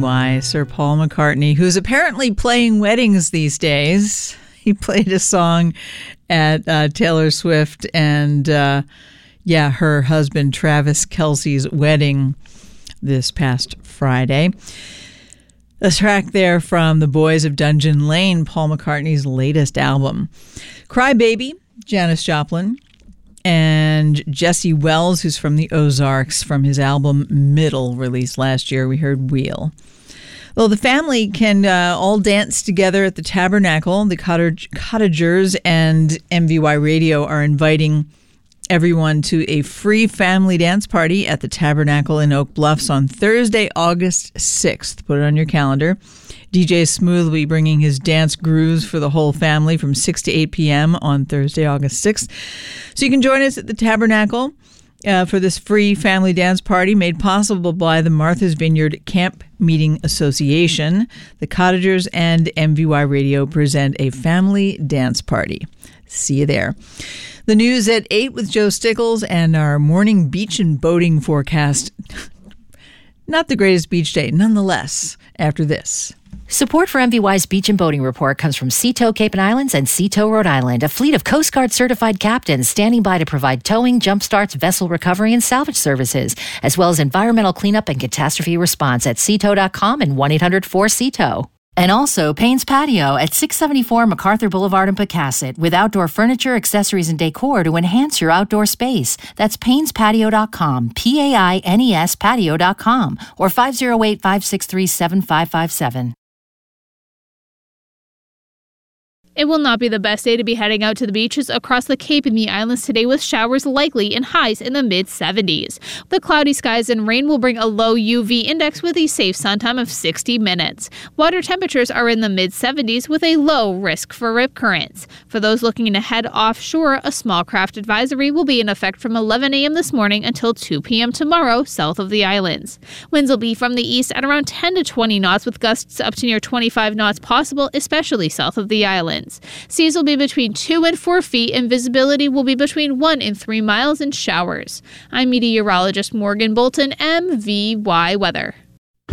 MVY, Sir Paul McCartney, who's apparently playing weddings these days. He played a song at Taylor Swift and, her husband Travis Kelce's wedding this past Friday. A track there from The Boys of Dungeon Lane, Paul McCartney's latest album. Cry Baby, Janis Joplin, and Jesse Wells, who's from the Ozarks, from his album Middle, released last year. We heard Wheel. Well, the family can all dance together at the Tabernacle. The Cottagers and MVY Radio are inviting everyone to a free family dance party at the Tabernacle in Oak Bluffs on Thursday, August 6th. Put it on your calendar. DJ Smooth will be bringing his dance grooves for the whole family from 6 to 8 p.m. on Thursday, August 6th. So you can join us at the Tabernacle for this free family dance party made possible by the Martha's Vineyard Camp Meeting Association. The Cottagers and MVY Radio present a family dance party. See you there. The news at 8 with Joe Stickles and our morning beach and boating forecast. Not the greatest beach day, nonetheless, after this. Support for MVY's Beach and Boating Report comes from Seatow Cape and Islands and Seatow, Rhode Island, a fleet of Coast Guard certified captains standing by to provide towing, jump starts, vessel recovery, and salvage services, as well as environmental cleanup and catastrophe response at seatow.com and 1-800-4SEATOW. And also Payne's Patio at 674 MacArthur Boulevard in Pecasset with outdoor furniture, accessories, and decor to enhance your outdoor space. That's PaynesPatio.com, P-A-I-N-E-S patio.com, or 508-563-7557. It will not be the best day to be heading out to the beaches across the Cape and the islands today, with showers likely and highs in the mid-70s. The cloudy skies and rain will bring a low UV index with a safe sun time of 60 minutes. Water temperatures are in the mid-70s with a low risk for rip currents. For those looking to head offshore, a small craft advisory will be in effect from 11 a.m. this morning until 2 p.m. tomorrow south of the islands. Winds will be from the east at around 10 to 20 knots with gusts up to near 25 knots possible, especially south of the islands. Seas will be between 2 and 4 feet and visibility will be between 1 and 3 miles in showers. I'm meteorologist Morgan Bolton, MVY Weather.